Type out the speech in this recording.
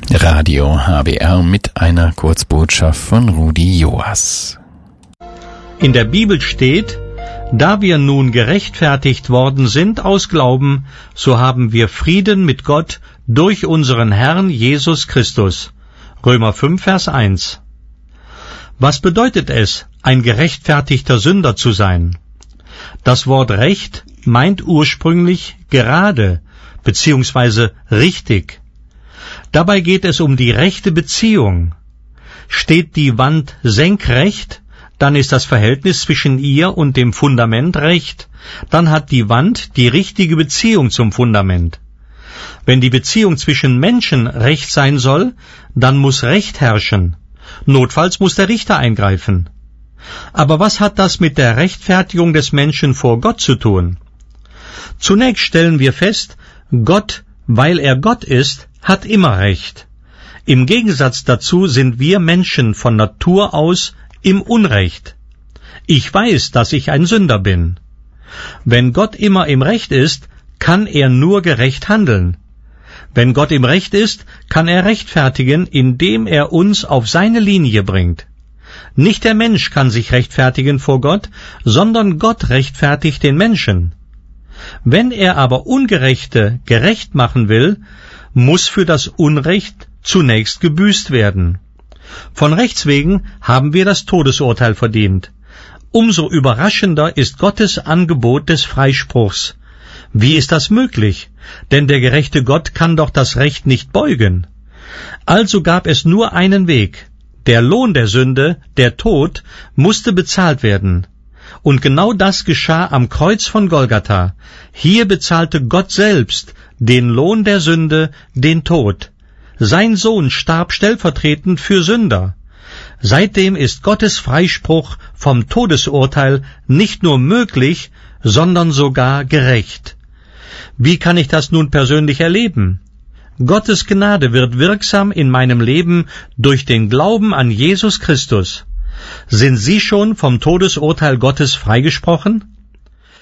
Radio HBR mit einer Kurzbotschaft von Rudi Joas. In der Bibel steht: Da wir nun gerechtfertigt worden sind aus Glauben, so haben wir Frieden mit Gott durch unseren Herrn Jesus Christus. Römer 5, Vers 1. Was bedeutet es, ein gerechtfertigter Sünder zu sein? Das Wort Recht meint ursprünglich gerade bzw. richtig. Dabei geht es um die rechte Beziehung. Steht die Wand senkrecht, dann ist das Verhältnis zwischen ihr und dem Fundament recht. Dann hat die Wand die richtige Beziehung zum Fundament. Wenn die Beziehung zwischen Menschen recht sein soll, dann muss Recht herrschen. Notfalls muss der Richter eingreifen. Aber was hat das mit der Rechtfertigung des Menschen vor Gott zu tun? Zunächst stellen wir fest, Gott, weil er Gott ist, hat immer Recht. Im Gegensatz dazu sind wir Menschen von Natur aus im Unrecht. Ich weiß, dass ich ein Sünder bin. Wenn Gott immer im Recht ist, kann er nur gerecht handeln. Wenn Gott im Recht ist, kann er rechtfertigen, indem er uns auf seine Linie bringt. Nicht der Mensch kann sich rechtfertigen vor Gott, sondern Gott rechtfertigt den Menschen. Wenn er aber Ungerechte gerecht machen will, muss für das Unrecht zunächst gebüßt werden. Von Rechts wegen haben wir das Todesurteil verdient. Umso überraschender ist Gottes Angebot des Freispruchs. Wie ist das möglich? Denn der gerechte Gott kann doch das Recht nicht beugen. Also gab es nur einen Weg. Der Lohn der Sünde, der Tod, musste bezahlt werden. Und genau das geschah am Kreuz von Golgatha. Hier bezahlte Gott selbst den Lohn der Sünde, den Tod. Sein Sohn starb stellvertretend für Sünder. Seitdem ist Gottes Freispruch vom Todesurteil nicht nur möglich, sondern sogar gerecht. Wie kann ich das nun persönlich erleben? Gottes Gnade wird wirksam in meinem Leben durch den Glauben an Jesus Christus. Sind Sie schon vom Todesurteil Gottes freigesprochen?